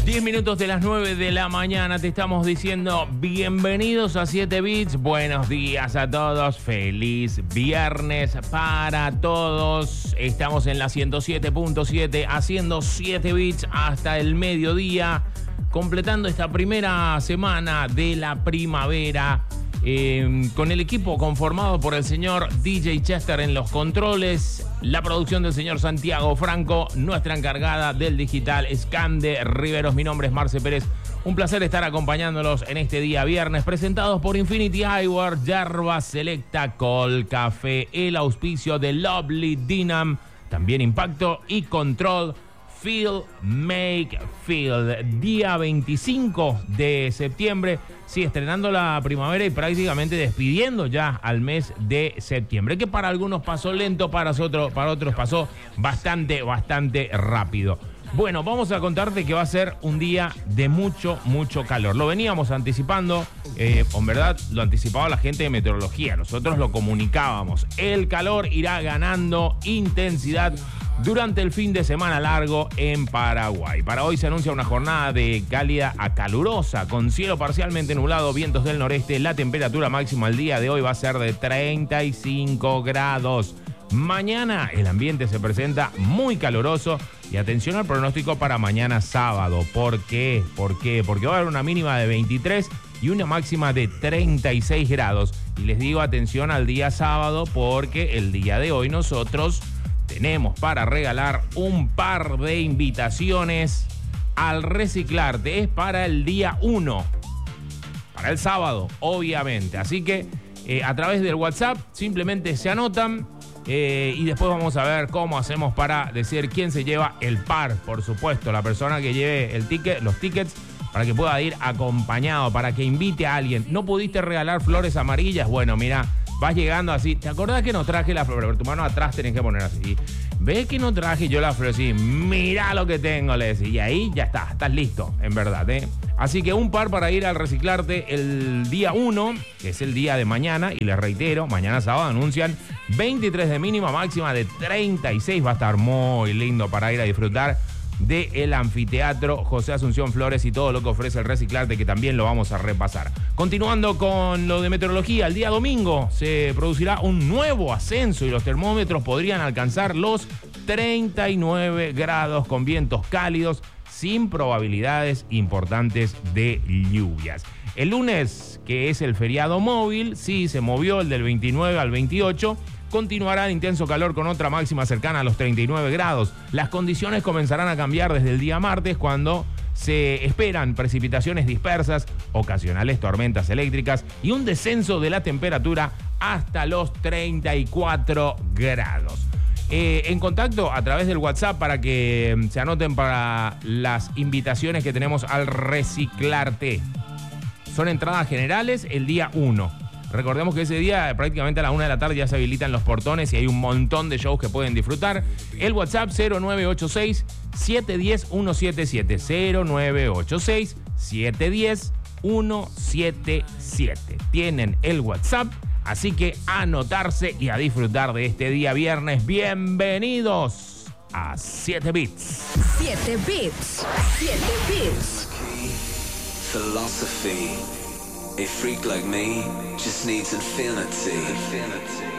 10 minutos de las 9 de la mañana te estamos diciendo bienvenidos a 7 Bits. Buenos días a todos. Feliz viernes para todos. Estamos en la 107.7 haciendo 7 Bits hasta el mediodía, completando esta primera semana de la primavera. Con el equipo conformado por el señor DJ Chester en los controles, la producción del señor Santiago Franco, nuestra encargada del digital Scande Riveros. Mi nombre es Marce Pérez. Un placer estar acompañándolos en este día viernes, presentados por Infinity Eyewear, Yerba Selecta, Colcafé, el auspicio de Lovely Dynam, también Impacto y Control. Feel, Make, Feel. Día 25 de septiembre. Sí, estrenando la primavera y prácticamente despidiendo ya al mes de septiembre, que para algunos pasó lento, para otros pasó bastante rápido. Bueno, vamos a contarte que va a ser un día de mucho calor. Lo veníamos anticipando, o en verdad lo anticipaba la gente de meteorología. Nosotros lo comunicábamos. El calor irá ganando intensidad durante el fin de semana largo en Paraguay. Para hoy se anuncia una jornada de cálida a calurosa, con cielo parcialmente nublado, vientos del noreste. La temperatura máxima el día de hoy va a ser de 35 grados. Mañana el ambiente se presenta muy caluroso y atención al pronóstico para mañana sábado. ¿Por qué? Porque va a haber una mínima de 23 y una máxima de 36 grados. Y les digo atención al día sábado porque el día de hoy nosotros tenemos para regalar un par de invitaciones al Reciclarte. Es para el día 1, para el sábado, obviamente. Así que a través del WhatsApp simplemente se anotan y después vamos a ver cómo hacemos para decir quién se lleva el par. Por supuesto, la persona que lleve el ticket, los tickets, para que pueda ir acompañado, para que invite a alguien. ¿No pudiste regalar flores amarillas? Bueno, mira, vas llegando así. ¿Te acordás que no traje la flor? Tu mano atrás tenés que poner así. ¿Ves que no traje yo la flor? Así, mirá lo que tengo, le decís. Y ahí ya está, estás listo, en verdad, ¿eh? Así que un par para ir al Reciclarte el día 1, que es el día de mañana. Y les reitero, mañana sábado anuncian 23 de mínima, máxima de 36. Va a estar muy lindo para ir a disfrutar del anfiteatro José Asunción Flores y todo lo que ofrece el Reciclarte, que también lo vamos a repasar. Continuando con lo de meteorología, el día domingo se producirá un nuevo ascenso y los termómetros podrían alcanzar los 39 grados con vientos cálidos sin probabilidades importantes de lluvias. El lunes, que es el feriado móvil, sí, se movió el del 29 al 28. Continuará el intenso calor con otra máxima cercana a los 39 grados. Las condiciones comenzarán a cambiar desde el día martes, cuando se esperan precipitaciones dispersas, ocasionales tormentas eléctricas y un descenso de la temperatura hasta los 34 grados. En contacto a través del WhatsApp para que se anoten para las invitaciones que tenemos al Reciclarte. Son entradas generales el día 1. Recordemos que ese día prácticamente a la 1 de la tarde ya se habilitan los portones y hay un montón de shows que pueden disfrutar. El WhatsApp 0986-710-177. 0986-710-177. Tienen el WhatsApp, así que a anotarse y a disfrutar de este día viernes. Bienvenidos a 7 Bits. 7 Bits. 7 Bits. Philosophy. A freak like me just needs infinity.